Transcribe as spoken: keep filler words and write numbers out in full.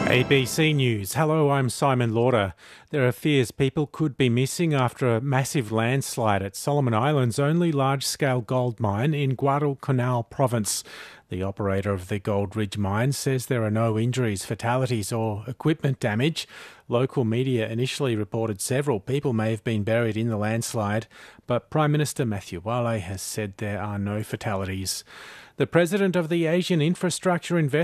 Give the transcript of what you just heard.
A B C News. Hello, I'm Simon Lauder. There are fears people could be missing after a massive landslide at Solomon Island's only large-scale gold mine in Guadalcanal province. The operator of the Gold Ridge mine says there are no injuries, fatalities or equipment damage. Local media initially reported several people may have been buried in the landslide, but Prime Minister Matthew Wale has said there are no fatalities. The president of the Asian Infrastructure Investment